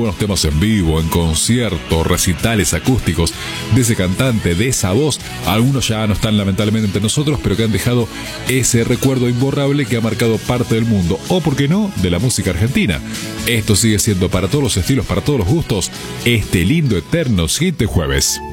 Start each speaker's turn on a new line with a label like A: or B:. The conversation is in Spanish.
A: buenos temas en vivo, en concierto, recitales acústicos de ese cantante, de esa voz. Algunos ya no están lamentablemente entre nosotros, pero que han dejado ese recuerdo imborrable que ha marcado parte del mundo, o por qué no, de la música argentina. Esto sigue siendo para todos los estilos, para todos los gustos, este lindo eterno 7 jueves.